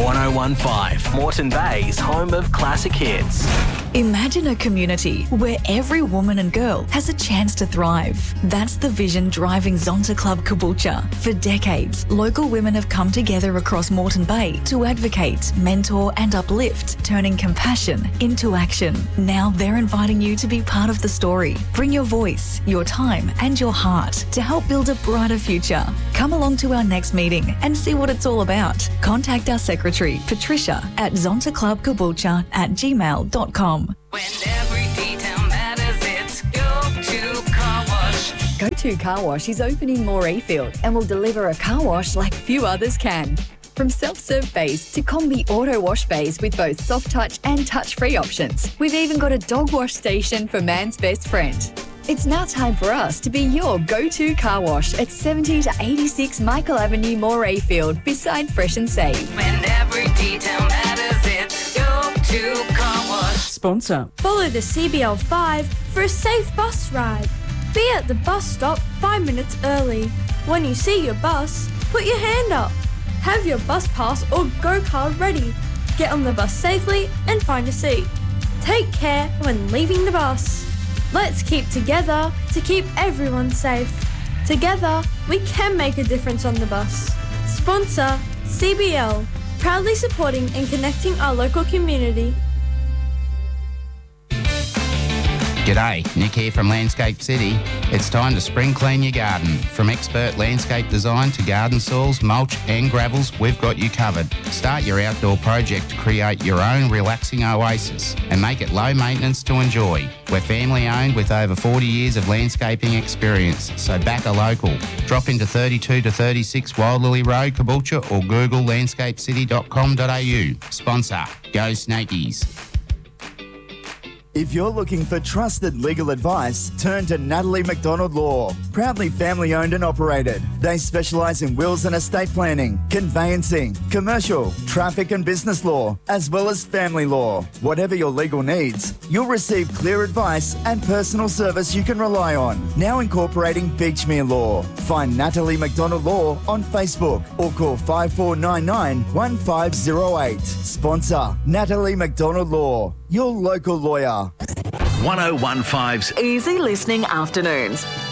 1015, Moreton Bay's home of classic hits. Imagine a community where every woman and girl has a chance to thrive. That's the vision driving Zonta Club Caboolture. For decades, local women have come together across Moreton Bay to advocate, mentor and uplift, turning compassion into action. Now they're inviting you to be part of the story. Bring your voice, your time and your heart to help build a brighter future. Come along to our next meeting and see what it's all about. Contact our secretary, Patricia, at zontaclubcaboolture@gmail.com. When every detail matters, it's Go-To Car Wash. Go-To Car Wash is open in Morayfield and will deliver a car wash like few others can. From self-serve bays to combi auto wash bays with both soft touch and touch-free options. We've even got a dog wash station for man's best friend. It's now time for us to be your go-to car wash at 70 to 86 Michael Avenue, Morayfield, beside Fresh and Safe. When every detail matters, it's Go-To Car Wash. Sponsor. Follow the CBL5 for a safe bus ride. Be at the bus stop 5 minutes early. When you see your bus, put your hand up. Have your bus pass or go card ready. Get on the bus safely and find a seat. Take care when leaving the bus. Let's keep together to keep everyone safe. Together, we can make a difference on the bus. Sponsor, CBL, proudly supporting and connecting our local community. G'day, Nick here from Landscape City. It's time to spring clean your garden. From expert landscape design to garden soils, mulch and gravels, we've got you covered. Start your outdoor project to create your own relaxing oasis and make it low maintenance to enjoy. We're family owned with over 40 years of landscaping experience, so back a local. Drop into 32 to 36 Wild Lily Road, Caboolture or Google landscapecity.com.au. Sponsor, Go Snakies. If you're looking for trusted legal advice, turn to Natalie McDonald Law. Proudly family owned and operated. They specialise in wills and estate planning, conveyancing, commercial, traffic and business law, as well as family law. Whatever your legal needs, you'll receive clear advice and personal service you can rely on. Now incorporating Beachmere Law. Find Natalie McDonald Law on Facebook or call 5499 1508. Sponsor, Natalie McDonald Law. Your local lawyer. 1015's Easy listening afternoons.